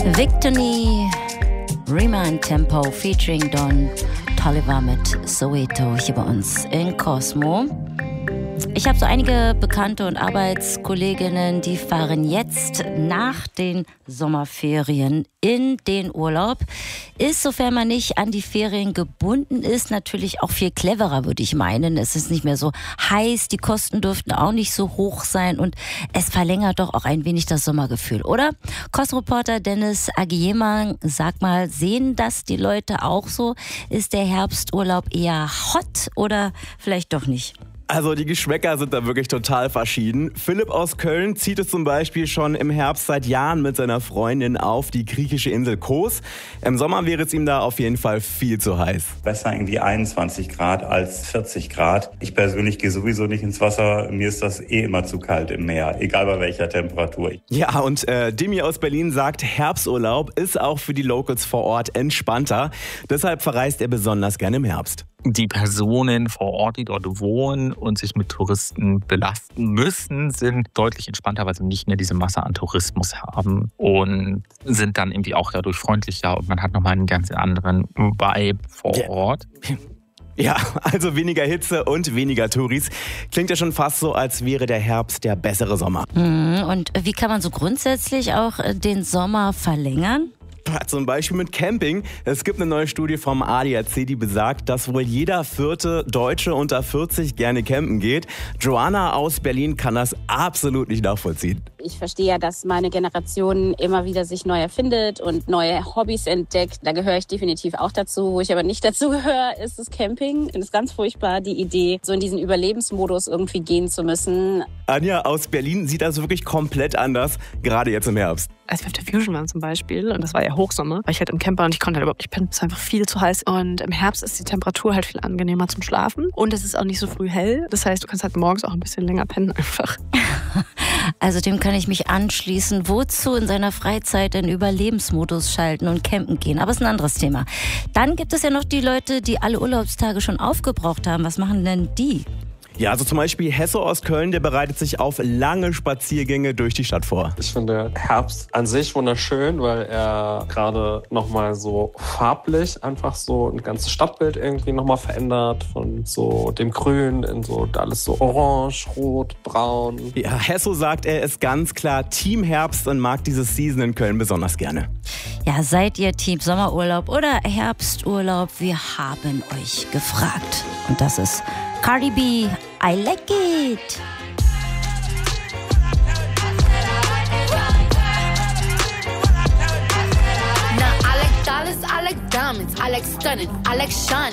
Victory, Remand Tempo featuring Don Toliver mit Soweto hier bei uns in Cosmo. Ich habe so einige Bekannte und Arbeitskolleginnen, die fahren jetzt nach den Sommerferien in den Urlaub. Ist, sofern man nicht an die Ferien gebunden ist, natürlich auch viel cleverer, würde ich meinen. Es ist nicht mehr so heiß, die Kosten dürften auch nicht so hoch sein und es verlängert doch auch ein wenig das Sommergefühl, oder? Cosmo-Reporter Dennis Agiyeman, sag mal, sehen das die Leute auch so? Ist der Herbsturlaub eher hot oder vielleicht doch nicht? Also die Geschmäcker sind da wirklich total verschieden. Philipp aus Köln zieht es zum Beispiel schon im Herbst seit Jahren mit seiner Freundin auf die griechische Insel Kos. Im Sommer wäre es ihm da auf jeden Fall viel zu heiß. Besser irgendwie 21 Grad als 40 Grad. Ich persönlich gehe sowieso nicht ins Wasser. Mir ist das immer zu kalt im Meer, egal bei welcher Temperatur. Ja, und Dimi aus Berlin sagt, Herbsturlaub ist auch für die Locals vor Ort entspannter. Deshalb verreist er besonders gerne im Herbst. Die Personen vor Ort, die dort wohnen und sich mit Touristen belasten müssen, sind deutlich entspannter, weil sie nicht mehr diese Masse an Tourismus haben und sind dann irgendwie auch dadurch freundlicher und man hat nochmal einen ganz anderen Vibe vor Ort. Ja, also weniger Hitze und weniger Touris. Klingt ja schon fast so, als wäre der Herbst der bessere Sommer. Und wie kann man so grundsätzlich auch den Sommer verlängern? Zum Beispiel mit Camping. Es gibt eine neue Studie vom ADAC, die besagt, dass wohl jeder vierte Deutsche unter 40 gerne campen geht. Joanna aus Berlin kann das absolut nicht nachvollziehen. Ich verstehe ja, dass meine Generation immer wieder sich neu erfindet und neue Hobbys entdeckt. Da gehöre ich definitiv auch dazu. Wo ich aber nicht dazu gehöre, ist das Camping. Ich finde es ganz furchtbar, die Idee, so in diesen Überlebensmodus irgendwie gehen zu müssen. Anja aus Berlin sieht das wirklich komplett anders, gerade jetzt im Herbst. Als wir auf der Fusion waren zum Beispiel, und das war ja Hochsommer, war ich halt im Camper und ich konnte halt überhaupt nicht pennen. Es ist einfach viel zu heiß. Und im Herbst ist die Temperatur halt viel angenehmer zum Schlafen. Und es ist auch nicht so früh hell. Das heißt, du kannst halt morgens auch ein bisschen länger pennen einfach. Also dem kann ich mich anschließen. Wozu in seiner Freizeit den Überlebensmodus schalten und campen gehen? Aber es ist ein anderes Thema. Dann gibt es ja noch die Leute, die alle Urlaubstage schon aufgebraucht haben. Was machen denn die? Ja, also zum Beispiel Hesso aus Köln, der bereitet sich auf lange Spaziergänge durch die Stadt vor. Ich finde Herbst an sich wunderschön, weil er gerade nochmal so farblich einfach so ein ganzes Stadtbild irgendwie nochmal verändert. Von so dem Grün in so alles so orange, rot, braun. Ja, Hesso sagt, er ist ganz klar Team Herbst und mag dieses Season in Köln besonders gerne. Ja, seid ihr Team Sommerurlaub oder Herbsturlaub? Wir haben euch gefragt. Und das ist Cardi B, I like it. Now I like dollars, I like diamonds, I like stunning, I like shining.